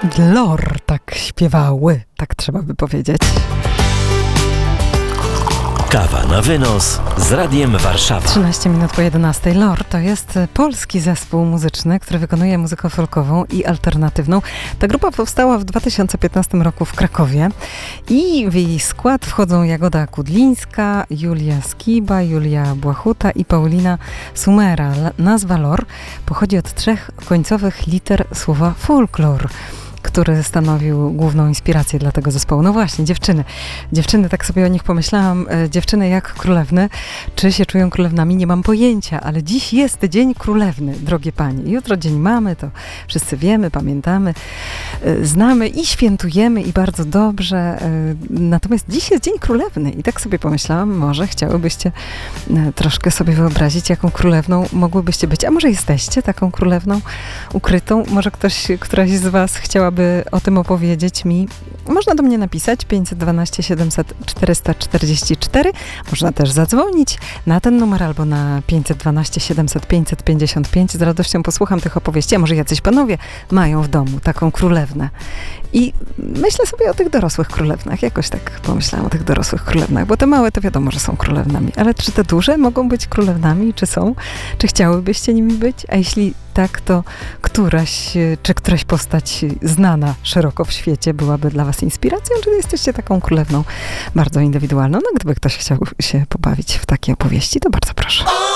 Lor tak śpiewały, tak trzeba by powiedzieć. Kawa na wynos z Radiem Warszawa. 13 minut po 11. Lor to jest polski zespół muzyczny, który wykonuje muzykę folkową i alternatywną. Ta grupa powstała w 2015 roku w Krakowie i w jej skład wchodzą Jagoda Kudlińska, Julia Skiba, Julia Błachuta i Paulina Sumera. Nazwa Lor pochodzi od 3 końcowych liter słowa folklor, który stanowił główną inspirację dla tego zespołu. No właśnie, dziewczyny. Dziewczyny, tak sobie o nich pomyślałam. Dziewczyny jak królewny. Czy się czują królewnami? Nie mam pojęcia, ale dziś jest Dzień Królewny, drogie panie. Jutro Dzień Mamy, to wszyscy wiemy, pamiętamy, znamy i świętujemy i bardzo dobrze. Natomiast dziś jest Dzień Królewny i tak sobie pomyślałam, może chciałybyście troszkę sobie wyobrazić, jaką królewną mogłybyście być. A może jesteście taką królewną ukrytą? Może któraś z was chciałaby o tym opowiedzieć mi. Można do mnie napisać 512 700 444. Można też zadzwonić na ten numer albo na 512 700 555. Z radością posłucham tych opowieści. A może jacyś panowie mają w domu taką królewnę. I myślę sobie o tych dorosłych królewnach. Jakoś tak pomyślałam o tych dorosłych królewnach, bo te małe to wiadomo, że są królewnami. Ale czy te duże mogą być królewnami? Czy są? Czy chciałybyście nimi być? A jeśli tak, to któraś postać znana szeroko w świecie byłaby dla was inspiracją, czy jesteście taką królewną bardzo indywidualną? No, gdyby ktoś chciał się pobawić w takie opowieści, to bardzo proszę.